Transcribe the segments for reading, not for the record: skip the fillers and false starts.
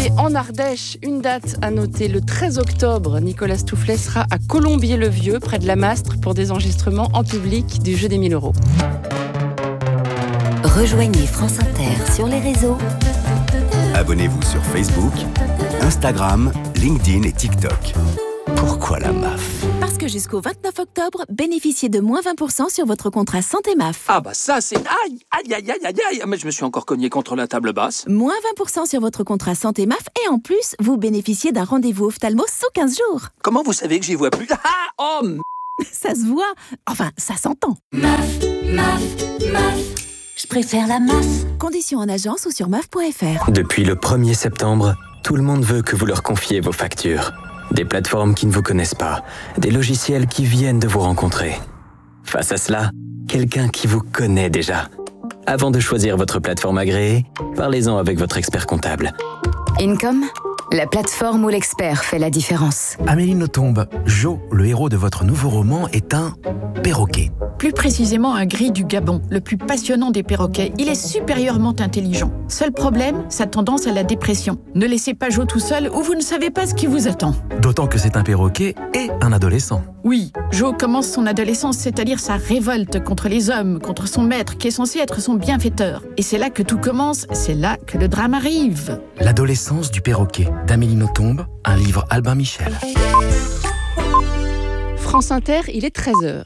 C'est en Ardèche, une date à noter le 13 octobre. Nicolas Stoufflet sera à Colombier-le-Vieux, près de la Mastre, pour des enregistrements en public du jeu des 1000 €. Rejoignez France Inter sur les réseaux. Abonnez-vous sur Facebook, Instagram, LinkedIn et TikTok. Pourquoi la MAF ? Parce que jusqu'au 29 octobre, bénéficiez de moins 20% sur votre contrat santé MAF. Ah bah ça c'est... Aïe, aïe, aïe, aïe, aïe, aïe. Mais je me suis encore cogné contre la table basse. Moins 20% sur votre contrat santé MAF et en plus, vous bénéficiez d'un rendez-vous ophtalmo sous 15 jours. Comment vous savez que j'y vois plus? Ah, oh, Ça se voit. Enfin, ça s'entend. MAF, MAF, MAF. Je préfère la MAF. Conditions en agence ou sur maf.fr. Depuis le 1er septembre, tout le monde veut que vous leur confiez vos factures. Des plateformes qui ne vous connaissent pas, des logiciels qui viennent de vous rencontrer. Face à cela, quelqu'un qui vous connaît déjà. Avant de choisir votre plateforme agréée, parlez-en avec votre expert comptable. Income, la plateforme où l'expert fait la différence. Amélie Nothomb, Jo, le héros de votre nouveau roman, est un perroquet. Plus précisément un gris du Gabon, le plus passionnant des perroquets. Il est supérieurement intelligent. Seul problème, sa tendance à la dépression. Ne laissez pas Jo tout seul ou vous ne savez pas ce qui vous attend. D'autant que c'est un perroquet et un adolescent. Oui, Jo commence son adolescence, c'est-à-dire sa révolte contre les hommes, contre son maître qui est censé être son bienfaiteur. Et c'est là que tout commence, c'est là que le drame arrive. L'adolescence du perroquet, d'Amélie Nothomb, un livre Albin Michel. France Inter, il est 13h.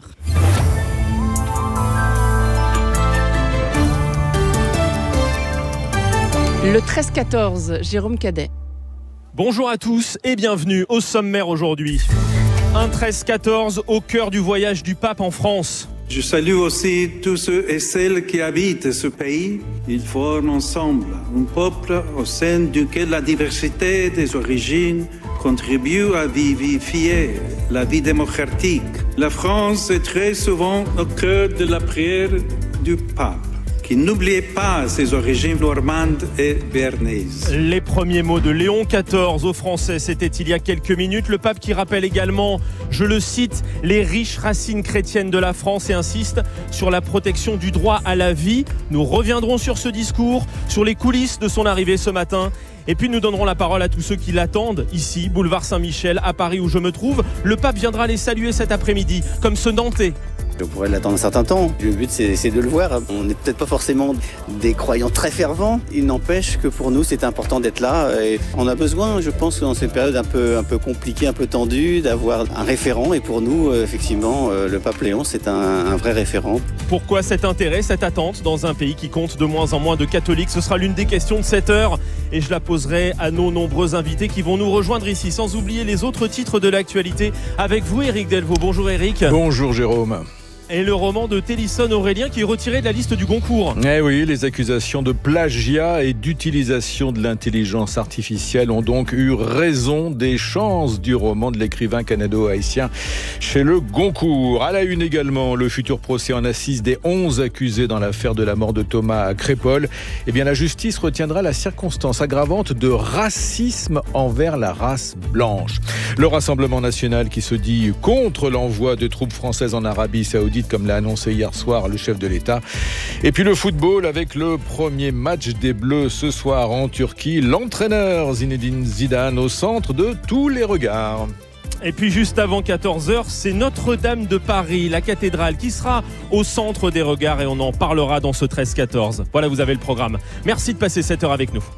Le 13-14, Jérôme Cadet. Bonjour à tous et bienvenue au sommaire aujourd'hui. Un 13-14 au cœur du voyage du pape en France. Je salue aussi tous ceux et celles qui habitent ce pays. Ils forment ensemble un peuple au sein duquel la diversité des origines contribue à vivifier la vie démocratique. La France est très souvent au cœur de la prière du pape, qui n'oubliait pas ses origines normandes et béarnaises. Les premiers mots de Léon XIV aux Français, c'était il y a quelques minutes. Le pape qui rappelle également, je le cite, les riches racines chrétiennes de la France et insiste sur la protection du droit à la vie. Nous reviendrons sur ce discours, sur les coulisses de son arrivée ce matin. Et puis nous donnerons la parole à tous ceux qui l'attendent, ici, boulevard Saint-Michel, à Paris où je me trouve. Le pape viendra les saluer cet après-midi, comme ce Nantais. Je pourrais l'attendre un certain temps. Le but, c'est de le voir. On n'est peut-être pas forcément des croyants très fervents. Il n'empêche que pour nous, c'est important d'être là. Et on a besoin, je pense, dans cette période un peu compliquée, un peu tendue, d'avoir un référent. Et pour nous, effectivement, le pape Léon, c'est un vrai référent. Pourquoi cet intérêt, cette attente dans un pays qui compte de moins en moins de catholiques? Ce sera l'une des questions de cette heure. Et je la poserai à nos nombreux invités qui vont nous rejoindre ici, sans oublier les autres titres de l'actualité. Avec vous, Éric Delvaux. Bonjour Éric. Bonjour Jérôme. Et le roman de Télisson Aurélien qui est retiré de la liste du Goncourt. Eh oui, les accusations de plagiat et d'utilisation de l'intelligence artificielle ont donc eu raison des chances du roman de l'écrivain canado-haïtien chez le Goncourt. À la une également, le futur procès en assises des 11 accusés dans l'affaire de la mort de Thomas Crépol. Eh bien, la justice retiendra la circonstance aggravante de racisme envers la race blanche. Le Rassemblement national qui se dit contre l'envoi de troupes françaises en Arabie Saoudite, comme l'a annoncé hier soir le chef de l'État. Et puis le football avec le premier match des Bleus ce soir en Turquie. L'entraîneur Zinedine Zidane au centre de tous les regards. Et puis juste avant 14h, c'est Notre-Dame de Paris, la cathédrale, qui sera au centre des regards et on en parlera dans ce 13-14. Voilà, vous avez le programme. Merci de passer cette heure avec nous.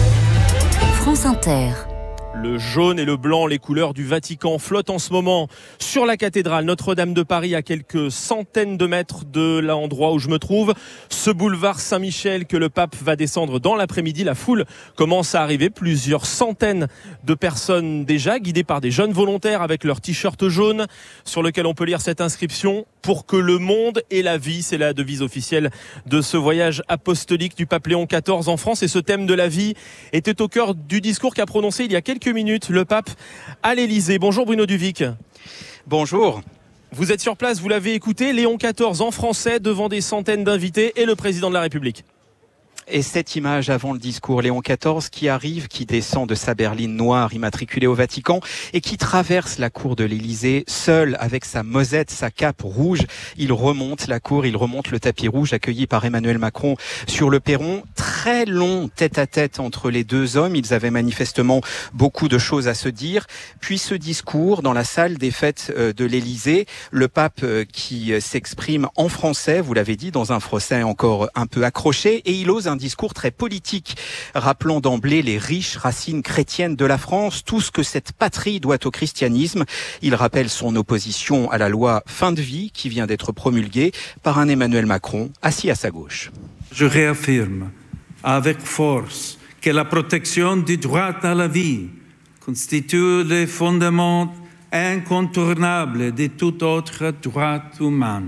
France Inter. Le jaune et le blanc, les couleurs du Vatican, flottent en ce moment sur la cathédrale Notre-Dame de Paris, à quelques centaines de mètres de l'endroit où je me trouve. Ce boulevard Saint-Michel que le pape va descendre dans l'après-midi, la foule commence à arriver. Plusieurs centaines de personnes déjà, guidées par des jeunes volontaires avec leur t-shirt jaune, sur lequel on peut lire cette inscription: pour que le monde ait la vie. C'est la devise officielle de ce voyage apostolique du pape Léon XIV en France. Et ce thème de la vie était au cœur du discours qu'a prononcé il y a quelques minutes le pape à l'Élysée. Bonjour Bruno Duvic. Bonjour. Vous êtes sur place, vous l'avez écouté, Léon XIV en français devant des centaines d'invités et le président de la République. Et cette image avant le discours, Léon XIV qui arrive, qui descend de sa berline noire immatriculée au Vatican et qui traverse la cour de l'Élysée, seul avec sa mosette, sa cape rouge. Il remonte la cour, il remonte le tapis rouge, accueilli par Emmanuel Macron sur le perron. Très long tête-à-tête entre les deux hommes. Ils avaient manifestement beaucoup de choses à se dire. Puis ce discours dans la salle des fêtes de l'Élysée, le pape qui s'exprime en français, vous l'avez dit, dans un français encore un peu accroché, et il ose un discours très politique, rappelant d'emblée les riches racines chrétiennes de la France, tout ce que cette patrie doit au christianisme. Il rappelle son opposition à la loi fin de vie qui vient d'être promulguée par un Emmanuel Macron assis à sa gauche. Je réaffirme avec force que la protection du droit à la vie constitue le fondement incontournable de tout autre droit humain.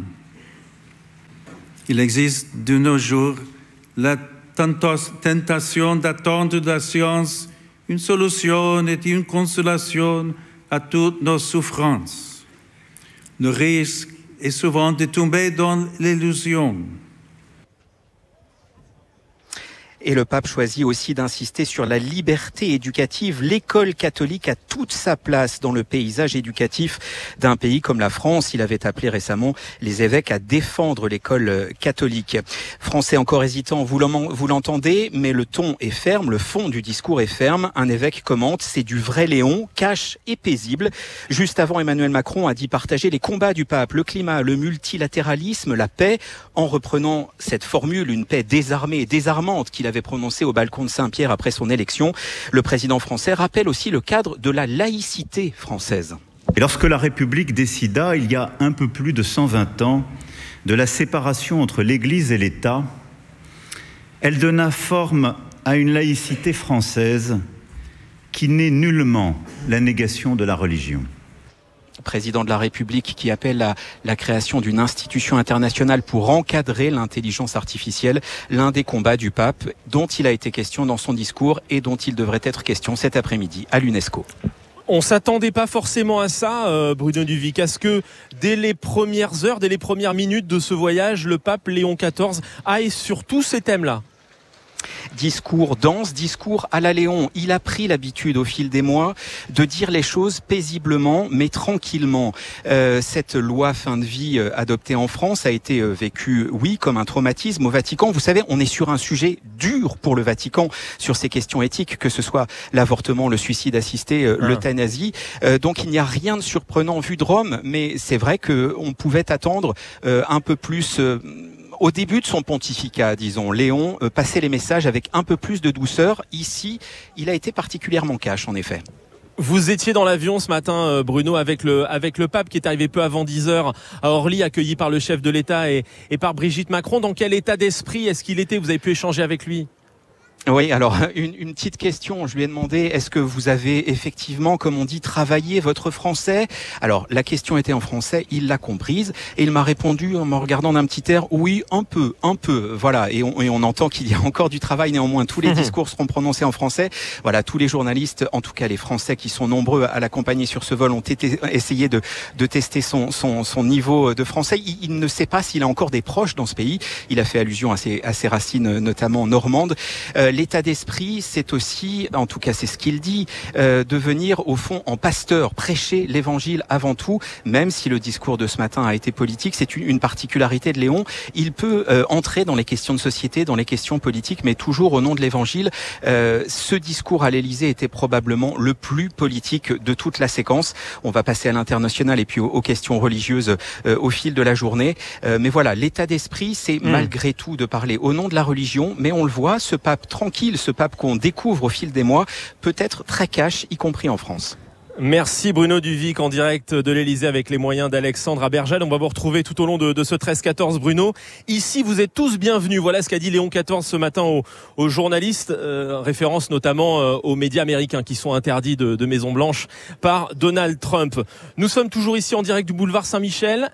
Il existe de nos jours la tentation d'attendre de la science une solution et une consolation à toutes nos souffrances. Le risque est souvent de tomber dans l'illusion. Et le pape choisit aussi d'insister sur la liberté éducative. L'école catholique a toute sa place dans le paysage éducatif d'un pays comme la France. Il avait appelé récemment les évêques à défendre l'école catholique. Français encore hésitant, vous l'entendez, mais le ton est ferme, le fond du discours est ferme. Un évêque commente, c'est du vrai Léon, cash et paisible. Juste avant, Emmanuel Macron a dit partager les combats du pape, le climat, le multilatéralisme, la paix, en reprenant cette formule, une paix désarmée et désarmante qu'il avait prononcé au balcon de Saint-Pierre après son élection. Le président français rappelle aussi le cadre de la laïcité française. Et lorsque la République décida, il y a un peu plus de 120 ans, de la séparation entre l'Église et l'État, elle donna forme à une laïcité française qui n'est nullement la négation de la religion. Président de la République qui appelle à la création d'une institution internationale pour encadrer l'intelligence artificielle, l'un des combats du pape dont il a été question dans son discours et dont il devrait être question cet après-midi à l'UNESCO. On s'attendait pas forcément à ça, Bruno Duvic. Est-ce que dès les premières heures, dès les premières minutes de ce voyage, le pape Léon XIV aille sur tous ces thèmes-là ? Discours dense, discours à la Léon. Il a pris l'habitude au fil des mois de dire les choses paisiblement mais tranquillement. Cette loi fin de vie adoptée en France a été vécue, oui, comme un traumatisme au Vatican. Vous savez, on est sur un sujet dur pour le Vatican sur ces questions éthiques, que ce soit l'avortement, le suicide assisté, l'euthanasie. Donc il n'y a rien de surprenant vu de Rome, mais c'est vrai qu'on pouvait attendre un peu plus... Au début de son pontificat, disons, Léon passait les messages avec un peu plus de douceur. Ici, il a été particulièrement cash, en effet. Vous étiez dans l'avion ce matin, Bruno, avec le pape qui est arrivé peu avant 10h à Orly, accueilli par le chef de l'État et par Brigitte Macron. Dans quel état d'esprit est-ce qu'il était ? Vous avez pu échanger avec lui ? Oui, alors une petite question. Je lui ai demandé, est-ce que vous avez effectivement, comme on dit, travaillé votre français ? Alors la question était en français, il l'a comprise et il m'a répondu en me regardant d'un petit air, oui, un peu, voilà. Et on entend qu'il y a encore du travail. Néanmoins, tous les discours seront prononcés en français. Voilà, tous les journalistes, en tout cas les Français qui sont nombreux à l'accompagner sur ce vol, ont essayé de tester son niveau de français. Il ne sait pas s'il a encore des proches dans ce pays. Il a fait allusion à ses racines, notamment normandes. L'état d'esprit, c'est aussi, en tout cas c'est ce qu'il dit, devenir au fond en pasteur, prêcher l'évangile avant tout, même si le discours de ce matin a été politique. C'est une particularité de Léon. Il peut entrer dans les questions de société, dans les questions politiques, mais toujours au nom de l'évangile. Ce discours à l'Élysée était probablement le plus politique de toute la séquence. On va passer à l'international et puis aux questions religieuses au fil de la journée. Mais voilà, l'état d'esprit, c'est malgré tout de parler au nom de la religion, mais on le voit, ce pape tranquille, ce pape qu'on découvre au fil des mois, peut être très cash, y compris en France. Merci Bruno Duvic en direct de l'Élysée avec les moyens d'Alexandre Abergel. On va vous retrouver tout au long de ce 13-14 Bruno. Ici vous êtes tous bienvenus. Voilà ce qu'a dit Léon XIV ce matin aux journalistes, référence notamment aux médias américains qui sont interdits de Maison Blanche par Donald Trump. Nous sommes toujours ici en direct du boulevard Saint-Michel.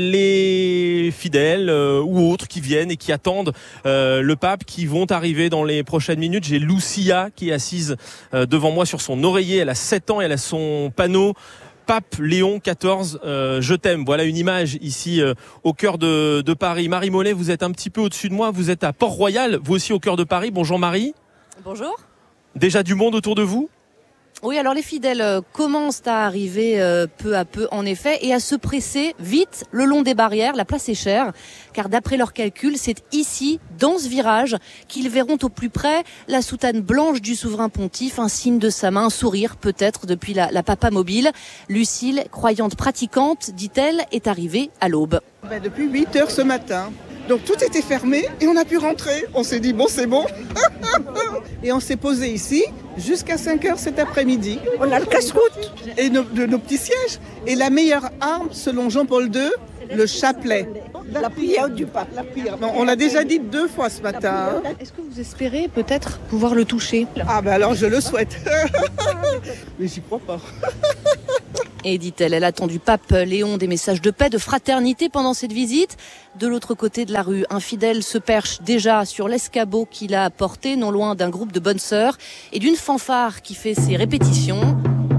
Les fidèles ou autres qui viennent et qui attendent le pape qui vont arriver dans les prochaines minutes. J'ai Lucia qui est assise devant moi sur son oreiller. Elle a 7 ans et elle a son panneau Pape Léon XIV, je t'aime. Voilà une image ici au cœur de Paris. Marie Mollet, vous êtes un petit peu au-dessus de moi. Vous êtes à Port-Royal, vous aussi au cœur de Paris. Bonjour Marie. Bonjour. Déjà du monde autour de vous ? Oui, alors les fidèles commencent à arriver peu à peu en effet et à se presser vite le long des barrières. La place est chère car d'après leurs calculs, c'est ici, dans ce virage, qu'ils verront au plus près la soutane blanche du souverain pontife, un signe de sa main, un sourire peut-être depuis la papa mobile. Lucille, croyante pratiquante, dit-elle, est arrivée à l'aube. Depuis 8h ce matin. Donc tout était fermé et on a pu rentrer. On s'est dit bon c'est bon. Et on s'est posé ici jusqu'à 5h cet après-midi. On a le casse-croûte et nos petits sièges. Et la meilleure arme selon Jean-Paul II, le chapelet. La prière du pape. Non, on l'a déjà dit 2 fois ce matin. Est-ce que vous espérez peut-être pouvoir le toucher ? Ah ben alors je le souhaite. Mais j'y crois pas. Et dit-elle, elle attend du pape Léon des messages de paix, de fraternité pendant cette visite. De l'autre côté de la rue, un fidèle se perche déjà sur l'escabeau qu'il a porté, non loin d'un groupe de bonnes sœurs et d'une fanfare qui fait ses répétitions.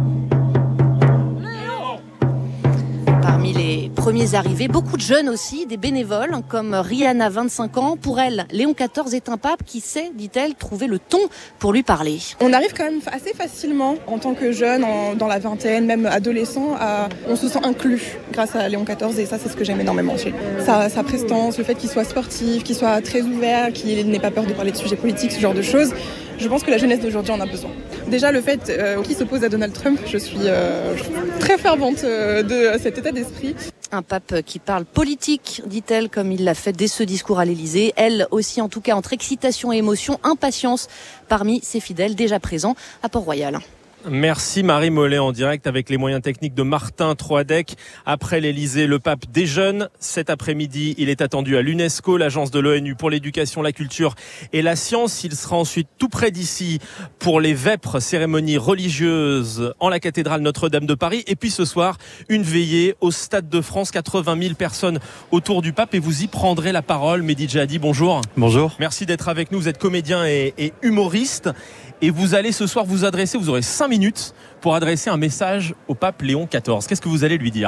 Parmi les premiers arrivés, beaucoup de jeunes aussi, des bénévoles, comme Rihanna, 25 ans. Pour elle, Léon XIV est un pape qui sait, dit-elle, trouver le ton pour lui parler. On arrive quand même assez facilement, en tant que jeune, dans la vingtaine, même adolescent, on se sent inclus grâce à Léon XIV et ça, c'est ce que j'aime énormément chez lui. Sa prestance, le fait qu'il soit sportif, qu'il soit très ouvert, qu'il n'ait pas peur de parler de sujets politiques, ce genre de choses. Je pense que la jeunesse d'aujourd'hui en a besoin. Déjà, le fait qu'il s'oppose à Donald Trump, je suis très fervente de cet état d'esprit. Un pape qui parle politique, dit-elle, comme il l'a fait dès ce discours à l'Élysée. Elle aussi, en tout cas, entre excitation et émotion, impatience parmi ses fidèles déjà présents à Port-Royal. Merci Marie Mollet en direct avec les moyens techniques de Martin Troadec. Après l'Elysée, le pape déjeune. Cet après-midi, il est attendu à l'UNESCO, l'agence de l'ONU pour l'éducation, la culture et la science. Il sera ensuite tout près d'ici pour les vêpres, cérémonies religieuses en la cathédrale Notre-Dame de Paris. Et puis ce soir, une veillée au Stade de France, 80 000 personnes autour du pape et vous y prendrez la parole. Mehdi Djihadi, bonjour. Bonjour. Merci d'être avec nous. Vous êtes comédien et humoriste. Et vous allez ce soir vous adresser, vous aurez 5 minutes pour adresser un message au pape Léon XIV. Qu'est-ce que vous allez lui dire ?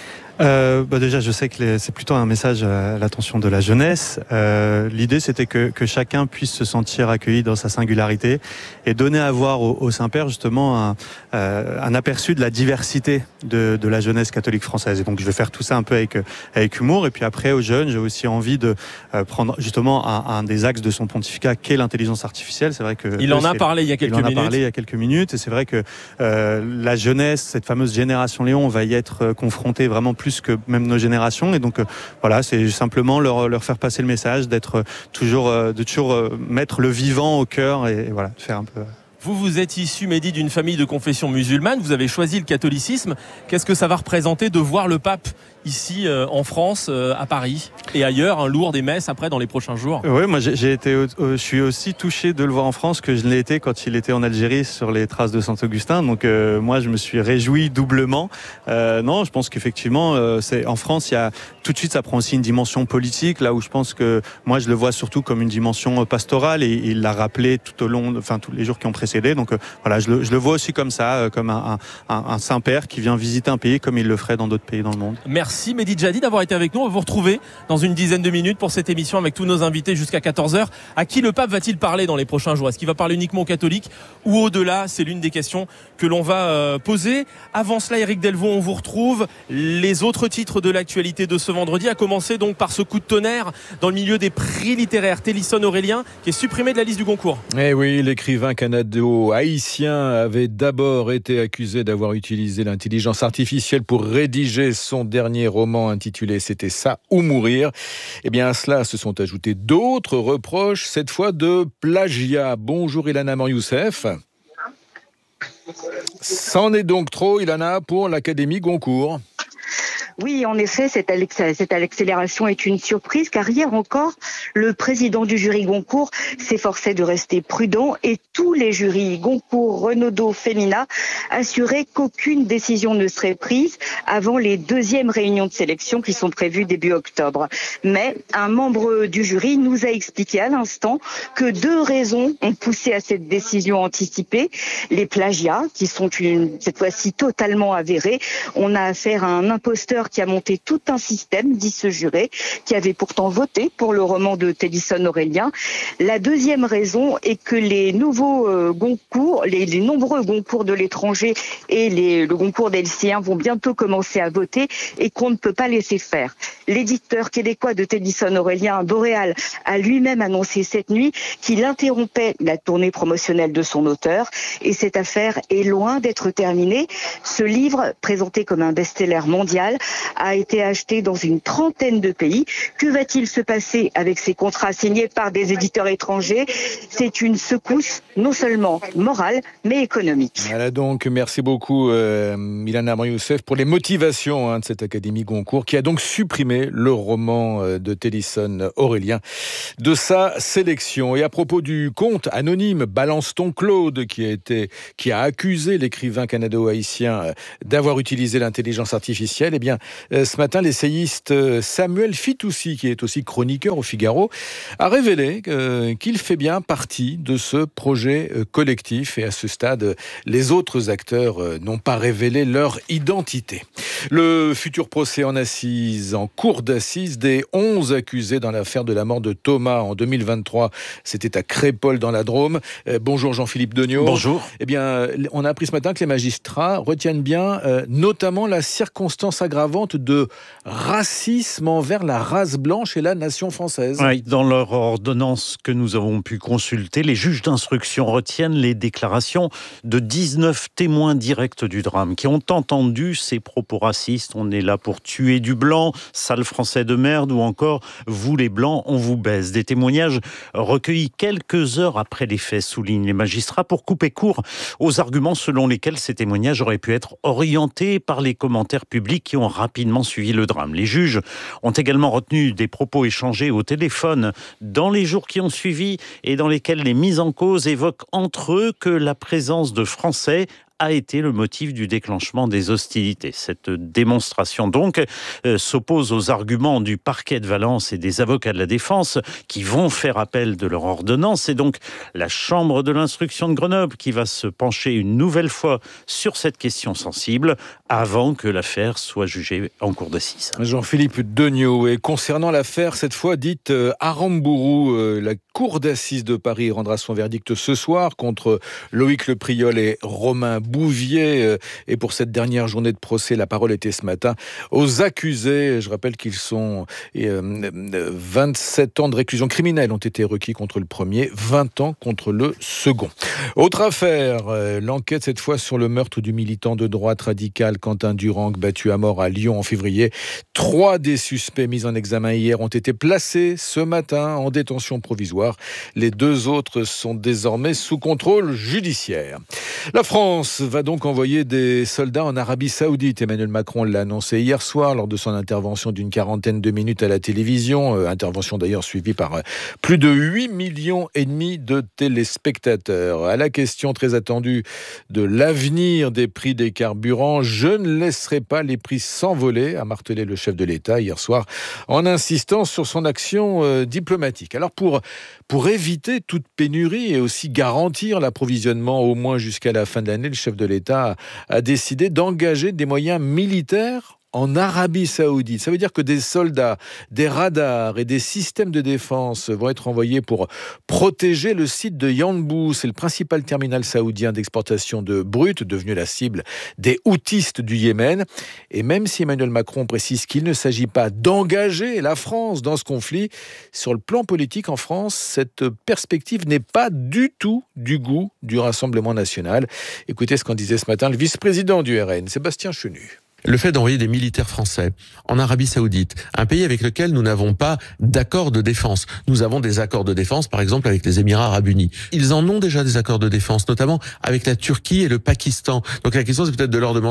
Déjà, je sais que c'est plutôt un message à l'attention de la jeunesse. L'idée, c'était que chacun puisse se sentir accueilli dans sa singularité et donner à voir au Saint-Père justement un aperçu de la diversité de la jeunesse catholique française. Et donc, je vais faire tout ça un peu avec humour. Et puis après, aux jeunes, j'ai aussi envie de prendre justement un des axes de son pontificat, qu'est l'intelligence artificielle. C'est vrai que il en a parlé il y a quelques minutes. Et c'est vrai que la jeunesse, cette fameuse génération Léon, va y être confrontée vraiment plus que même nos générations et donc voilà, c'est simplement leur faire passer le message de toujours mettre le vivant au cœur et voilà, de faire un peu. Vous êtes issu, Mehdi, d'une famille de confession musulmane, vous avez choisi le catholicisme. Qu'est-ce que ça va représenter de voir le pape ici en France, à Paris et ailleurs, un lourd des messes après dans les prochains jours? Oui, moi je suis aussi touché de le voir en France que je l'ai été quand il était en Algérie sur les traces de Saint-Augustin. Donc moi je me suis réjoui doublement. Non, je pense qu'effectivement en France, il y a tout de suite ça prend aussi une dimension politique, là où je pense que moi je le vois surtout comme une dimension pastorale et il l'a rappelé tout au long, tous les jours qui ont précédé. Donc voilà, je le vois aussi comme ça, comme un Saint-Père qui vient visiter un pays comme il le ferait dans d'autres pays dans le monde. Merci Mehdi Djihadi d'avoir été avec nous. On va vous retrouver dans une dizaine de minutes pour cette émission avec tous nos invités jusqu'à 14h. À qui le pape va-t-il parler dans les prochains jours ? Est-ce qu'il va parler uniquement aux catholiques ou au-delà ? C'est l'une des questions que l'on va poser. Avant cela, Éric Delvaux, on vous retrouve. Les autres titres de l'actualité de ce vendredi, à commencer donc par ce coup de tonnerre dans le milieu des prix littéraires. Télisson Aurélien qui est supprimé de la liste du Goncourt. Eh oui, l'écrivain canado-haïtien avait d'abord été accusé d'avoir utilisé l'intelligence artificielle pour rédiger son dernier roman intitulé « C'était ça ou mourir ». Eh bien, à cela se sont ajoutés d'autres reproches, cette fois de plagiat. Bonjour Ilana Mor-Youssef. C'en est donc trop, Ilana, pour l'Académie Goncourt. Oui, en effet, cette accélération est une surprise car hier encore, le président du jury Goncourt s'efforçait de rester prudent et tous les jurys Goncourt, Renaudot, Femina assuraient qu'aucune décision ne serait prise avant les deuxièmes réunions de sélection qui sont prévues début octobre. Mais un membre du jury nous a expliqué à l'instant que 2 raisons ont poussé à cette décision anticipée. Les plagiats, qui sont cette fois-ci totalement avérés. On a affaire à un imposteur qui a monté tout un système, dit ce juré, qui avait pourtant voté pour le roman de Tennyson Aurélien. La deuxième raison est que les nouveaux Goncourt, les nombreux Goncourt de l'étranger et le Goncourt des lycéens vont bientôt commencer à voter et qu'on ne peut pas laisser faire. L'éditeur québécois de Tennyson Aurélien, Boréal, a lui-même annoncé cette nuit qu'il interrompait la tournée promotionnelle de son auteur et cette affaire est loin d'être terminée. Ce livre, présenté comme un best-seller mondial, a été acheté dans une 30aine de pays. Que va-t-il se passer avec ces contrats signés par des éditeurs étrangers ? C'est une secousse non seulement morale, mais économique. Voilà donc, merci beaucoup Milana Amr-Youssef pour les motivations de cette Académie Goncourt qui a donc supprimé le roman de Tennyson Aurélien de sa sélection. Et à propos du compte anonyme Balance ton Claude qui a accusé l'écrivain canado-haïtien d'avoir utilisé l'intelligence artificielle, eh bien, ce matin, l'essayiste Samuel Fitoussi, qui est aussi chroniqueur au Figaro, a révélé qu'il fait bien partie de ce projet collectif. Et à ce stade, les autres acteurs n'ont pas révélé leur identité. Le futur procès en cour d'assises des 11 accusés dans l'affaire de la mort de Thomas en 2023. C'était à Crépol dans la Drôme. Bonjour Jean-Philippe Degnaud. Bonjour. Eh bien, on a appris ce matin que les magistrats retiennent bien notamment la circonstance aggravante de racisme envers la race blanche et la nation française. Oui, dans leur ordonnance que nous avons pu consulter, les juges d'instruction retiennent les déclarations de 19 témoins directs du drame qui ont entendu ces propos racistes. On est là pour tuer du blanc, sale français de merde, ou encore vous les blancs, on vous baise. Des témoignages recueillis quelques heures après les faits, soulignent les magistrats, pour couper court aux arguments selon lesquels ces témoignages auraient pu être orientés par les commentaires publics qui ont rapidement suivi le drame. Les juges ont également retenu des propos échangés au téléphone dans les jours qui ont suivi et dans lesquels les mis en cause évoquent entre eux que la présence de Français a été le motif du déclenchement des hostilités. Cette démonstration donc s'oppose aux arguments du parquet de Valence et des avocats de la défense qui vont faire appel de leur ordonnance. C'est donc la chambre de l'instruction de Grenoble qui va se pencher une nouvelle fois sur cette question sensible avant que l'affaire soit jugée en cour d'assises. Jean-Philippe Degnaud. Et concernant l'affaire, cette fois dite Aramburu, la cour d'assises de Paris rendra son verdict ce soir contre Loïc Le Priol et Romain Bouvier. Et pour cette dernière journée de procès, la parole était ce matin aux accusés. Je rappelle qu'ils sont 27 ans de réclusion criminelle ont été requis contre le premier, 20 ans contre le second. Autre affaire, l'enquête cette fois sur le meurtre du militant de droite radicale Quentin Durang, battu à mort à Lyon en février. 3 des suspects mis en examen hier ont été placés ce matin en détention provisoire. Les 2 autres sont désormais sous contrôle judiciaire. La France va donc envoyer des soldats en Arabie Saoudite. Emmanuel Macron l'a annoncé hier soir lors de son intervention d'une 40aine de minutes à la télévision. Intervention d'ailleurs suivie par plus de 8,5 millions de téléspectateurs. À la question très attendue de l'avenir des prix des carburants, je ne laisserai pas les prix s'envoler, a martelé le chef de l'État hier soir en insistant sur son action diplomatique. Alors pour éviter toute pénurie et aussi garantir l'approvisionnement au moins jusqu'à la fin de l'année, le chef de l'État a décidé d'engager des moyens militaires en Arabie Saoudite. Ça veut dire que des soldats, des radars et des systèmes de défense vont être envoyés pour protéger le site de Yanbu. C'est le principal terminal saoudien d'exportation de brut, devenu la cible des houthistes du Yémen. Et même si Emmanuel Macron précise qu'il ne s'agit pas d'engager la France dans ce conflit, sur le plan politique en France, cette perspective n'est pas du tout du goût du Rassemblement national. Écoutez ce qu'en disait ce matin le vice-président du RN, Sébastien Chenu. Le fait d'envoyer des militaires français en Arabie Saoudite, un pays avec lequel nous n'avons pas d'accord de défense. Nous avons des accords de défense, par exemple, avec les Émirats Arabes Unis. Ils en ont déjà des accords de défense, notamment avec la Turquie et le Pakistan. Donc la question, c'est peut-être de leur demander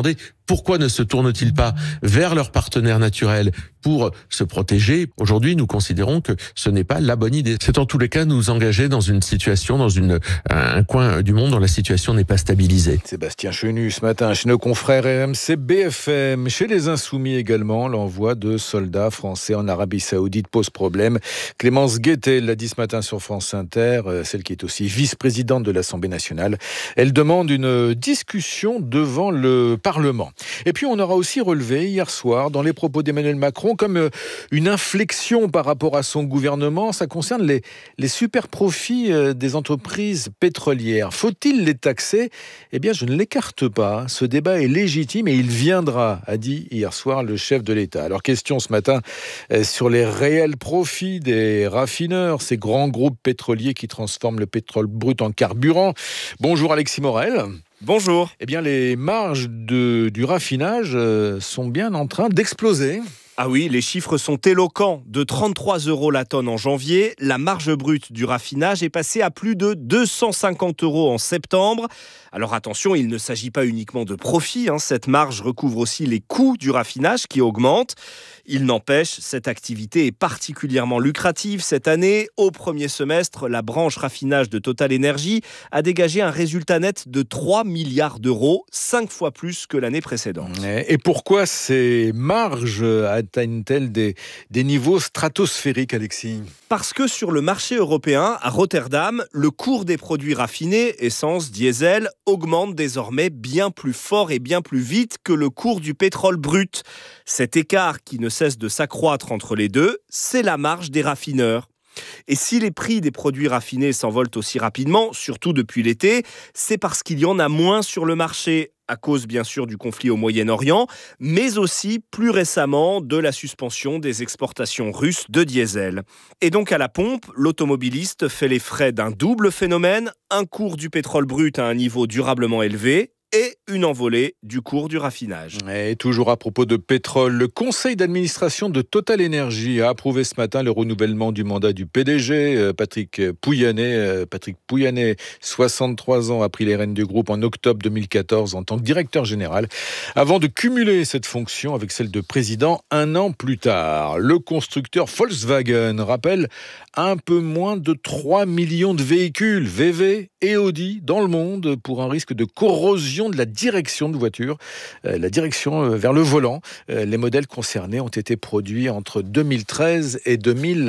Pourquoi ne se tournent-ils pas vers leurs partenaires naturels pour se protéger? Aujourd'hui, nous considérons que ce n'est pas la bonne idée. C'est en tous les cas nous engager dans une situation, dans un coin du monde dont la situation n'est pas stabilisée. Sébastien Chenu ce matin chez nos confrères RMC BFM. Chez les Insoumis également, l'envoi de soldats français en Arabie Saoudite pose problème. Clémence Guettet l'a dit ce matin sur France Inter, celle qui est aussi vice-présidente de l'Assemblée nationale. Elle demande une discussion devant le Parlement. Et puis on aura aussi relevé hier soir dans les propos d'Emmanuel Macron comme une inflexion par rapport à son gouvernement. Ça concerne les super profits des entreprises pétrolières. Faut-il les taxer? Eh bien, je ne l'écarte pas. Ce débat est légitime et il viendra, a dit hier soir le chef de l'État. Alors, question ce matin sur les réels profits des raffineurs, ces grands groupes pétroliers qui transforment le pétrole brut en carburant. Bonjour Alexis Morel. Bonjour. Eh bien, les marges du raffinage sont bien en train d'exploser. Ah oui, les chiffres sont éloquents. De 33 € la tonne en janvier, la marge brute du raffinage est passée à plus de 250 € en septembre. Alors attention, il ne s'agit pas uniquement de profit. Cette marge recouvre aussi les coûts du raffinage qui augmentent. Il n'empêche, cette activité est particulièrement lucrative cette année. Au premier semestre, la branche raffinage de Total Energy a dégagé un résultat net de 3 milliards d'euros, 5 fois plus que l'année précédente. Et pourquoi ces marges atteignent-elles des niveaux stratosphériques, Alexis ? Parce que sur le marché européen, à Rotterdam, le cours des produits raffinés, essence, diesel, augmente désormais bien plus fort et bien plus vite que le cours du pétrole brut. Cet écart qui ne cesse de s'accroître entre les deux, c'est la marge des raffineurs. Et si les prix des produits raffinés s'envolent aussi rapidement, surtout depuis l'été, c'est parce qu'il y en a moins sur le marché, à cause bien sûr du conflit au Moyen-Orient, mais aussi plus récemment de la suspension des exportations russes de diesel. Et donc à la pompe, l'automobiliste fait les frais d'un double phénomène, un cours du pétrole brut à un niveau durablement élevé, et une envolée du cours du raffinage. Et toujours à propos de pétrole, le conseil d'administration de Total Energy a approuvé ce matin le renouvellement du mandat du PDG, Patrick Pouyanné. Patrick Pouyanné, 63 ans, a pris les rênes du groupe en octobre 2014 en tant que directeur général, avant de cumuler cette fonction avec celle de président un an plus tard. Le constructeur Volkswagen rappelle un peu moins de 3 millions de véhicules VV et Audi dans le monde pour un risque de corrosion de la direction de voiture, la direction vers le volant. Les modèles concernés ont été produits entre 2013 et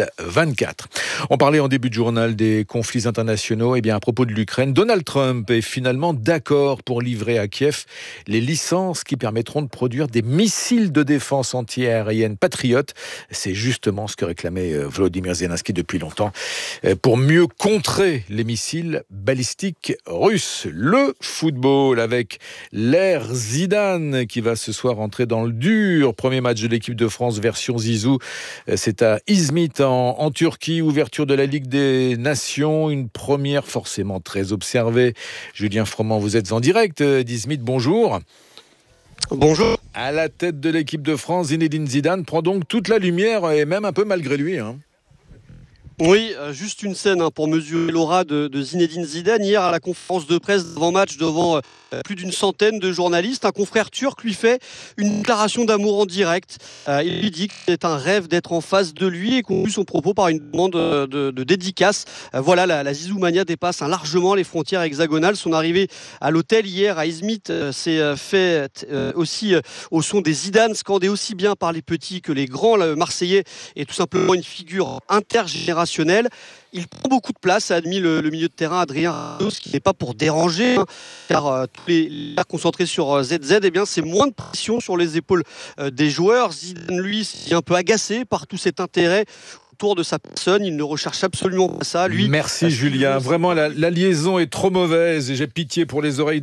2024. On parlait en début de journal des conflits internationaux. Et bien, à propos de l'Ukraine, Donald Trump est finalement d'accord pour livrer à Kiev les licences qui permettront de produire des missiles de défense anti-aérienne patriotes. C'est justement ce que réclamait Volodymyr Zelensky depuis longtemps pour mieux contrer les missiles balistiques russes. Le football avec l'Air Zidane qui va ce soir entrer dans le dur. Premier match de l'équipe de France version Zizou. C'est à Izmit en Turquie. Ouverture de la Ligue des Nations. Une première forcément très observée. Julien Froment, vous êtes en direct d'Izmit. Bonjour. Bonjour. À la tête de l'équipe de France, Zinedine Zidane prend donc toute la lumière et même un peu malgré lui. Oui, juste une scène pour mesurer l'aura de Zinedine Zidane. Hier, à la conférence de presse d'avant-match devant plus d'une centaine de journalistes, un confrère turc lui fait une déclaration d'amour en direct. Il lui dit que c'est un rêve d'être en face de lui et conclut son propos par une demande de dédicace. Voilà, la Zizoumania dépasse largement les frontières hexagonales. Son arrivée à l'hôtel hier à Izmit s'est faite aussi au son des Zidane, scandé aussi bien par les petits que les grands. Le Marseillais est tout simplement une figure intergénérationnelle. Il prend beaucoup de place, a admis le milieu de terrain Adrien Rabiot, ce qui n'est pas pour déranger, car tous les concentrés sur ZZ, eh bien, c'est moins de pression sur les épaules des joueurs. Zidane, lui, est un peu agacé par tout cet intérêt autour de sa personne. Il ne recherche absolument pas ça. Lui, merci Julien. Vraiment, la liaison est trop mauvaise et j'ai pitié pour les oreilles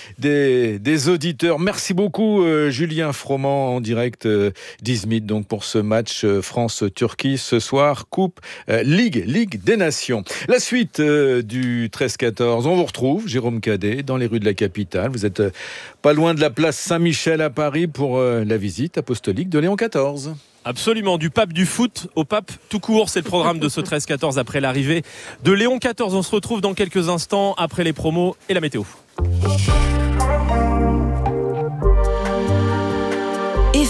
des auditeurs. Merci beaucoup Julien Froment en direct d'Izmit donc pour ce match France-Turquie ce soir. Coupe Ligue des Nations. La suite du 13-14. On vous retrouve, Jérôme Cadet, dans les rues de la capitale. Vous êtes pas loin de la place Saint-Michel à Paris pour la visite apostolique de Léon XIV. Absolument, du pape du foot au pape tout court, c'est le programme de ce 13-14 après l'arrivée de Léon XIV. On se retrouve dans quelques instants après les promos et la météo.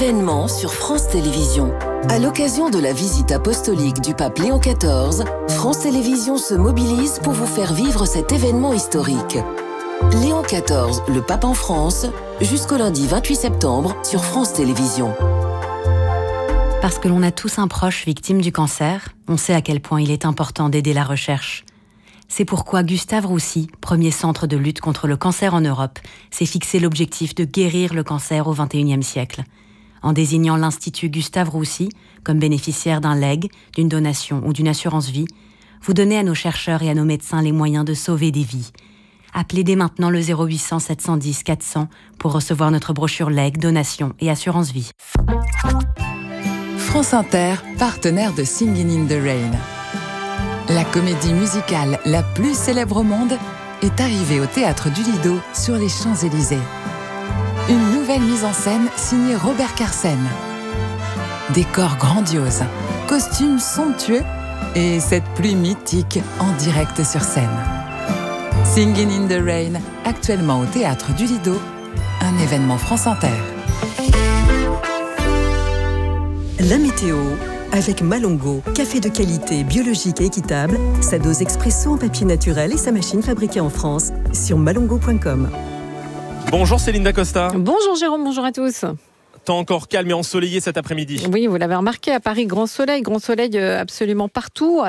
événement sur France Télévisions. À l'occasion de la visite apostolique du pape Léon XIV, France Télévisions se mobilise pour vous faire vivre cet événement historique. Léon XIV, le pape en France, jusqu'au lundi 28 septembre sur France Télévisions. Parce que l'on a tous un proche victime du cancer, on sait à quel point il est important d'aider la recherche. C'est pourquoi Gustave Roussy, premier centre de lutte contre le cancer en Europe, s'est fixé l'objectif de guérir le cancer au XXIe siècle. En désignant l'Institut Gustave Roussy comme bénéficiaire d'un legs, d'une donation ou d'une assurance vie, vous donnez à nos chercheurs et à nos médecins les moyens de sauver des vies. Appelez dès maintenant le 0800 710 400 pour recevoir notre brochure legs, donation et assurance vie. France Inter, partenaire de Singing in the Rain. La comédie musicale la plus célèbre au monde est arrivée au Théâtre du Lido sur les Champs-Élysées. Une nouvelle mise en scène signée Robert Carsen. Décor grandiose, costumes somptueux et cette pluie mythique en direct sur scène. Singing in the Rain, actuellement au Théâtre du Lido, un événement France Inter. La météo avec Malongo, café de qualité biologique et équitable, sa dose expresso en papier naturel et sa machine fabriquée en France sur malongo.com. Bonjour Céline Dacosta. Bonjour Jérôme, bonjour à tous. Temps encore calme et ensoleillé cet après-midi. Oui, vous l'avez remarqué, à Paris, grand soleil absolument partout.